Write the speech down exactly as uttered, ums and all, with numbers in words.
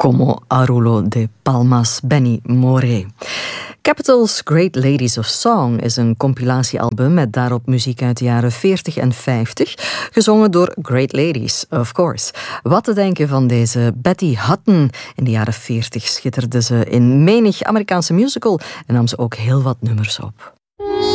Como Arulo de Palmas, Benny Moré. Capital's Great Ladies of Song is een compilatiealbum met daarop muziek uit de jaren veertig en vijftig, gezongen door Great Ladies, of course. Wat te denken van deze Betty Hutton? In de jaren veertig schitterde ze in menig Amerikaanse musical en nam ze ook heel wat nummers op.